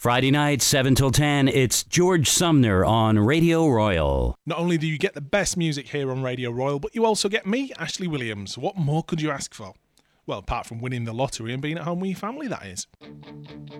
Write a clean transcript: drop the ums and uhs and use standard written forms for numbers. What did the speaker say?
Friday night, 7 till 10, it's George Sumner on Radio Royal. Not only do you get the best music here on Radio Royal, but you also get me, Ashley Williams. What more could you ask for? Well, apart from winning the lottery and being at home with your family, that is.